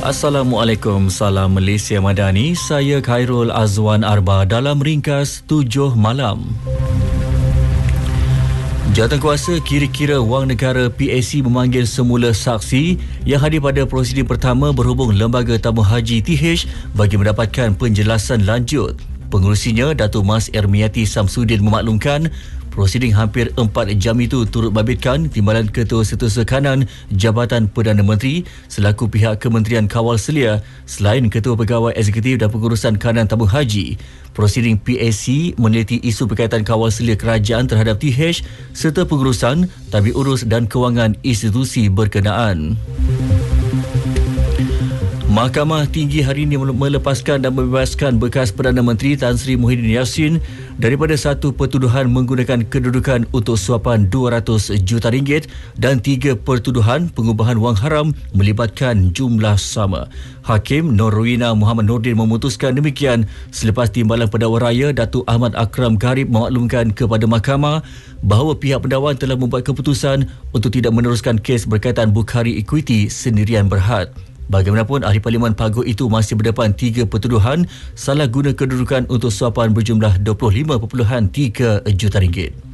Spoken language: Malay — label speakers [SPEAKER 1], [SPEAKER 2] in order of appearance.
[SPEAKER 1] Assalamualaikum, salam Malaysia Madani. Saya Khairul Azwan Arba dalam ringkas 7 malam. Jawatankuasa Kira-Kira Wang Negara PAC memanggil semula saksi yang hadir pada prosiding pertama berhubung Lembaga Tabung Haji TH bagi mendapatkan penjelasan lanjut. Pengurusinya, Datuk Mas Ermiati Samsudin memaklumkan prosiding hampir 4 jam itu turut babitkan Timbalan Ketua Setiausaha Kanan Jabatan Perdana Menteri selaku pihak Kementerian Kawal Selia selain Ketua Pegawai Eksekutif dan Pengurusan Kanan Tabung Haji. Prosiding PAC meneliti isu berkaitan kawal selia kerajaan terhadap TH serta pengurusan, tabik urus dan kewangan institusi berkenaan. Mahkamah Tinggi hari ini melepaskan dan membebaskan bekas Perdana Menteri Tan Sri Muhyiddin Yassin daripada satu pertuduhan menggunakan kedudukan untuk suapan RM200 juta dan 3 pertuduhan pengubahan wang haram melibatkan jumlah sama. Hakim Norwina Muhammad Nordin memutuskan demikian selepas Timbalan Pendakwa Raya Datuk Ahmad Akram Garib memaklumkan kepada mahkamah bahawa pihak pendakwa telah membuat keputusan untuk tidak meneruskan kes berkaitan Bukhari Equity sendirian berhad. Bagaimanapun, Ahli Parlimen Pagut itu masih berdepan 3 pertuduhan salah guna kedudukan untuk suapan berjumlah RM25.3 juta.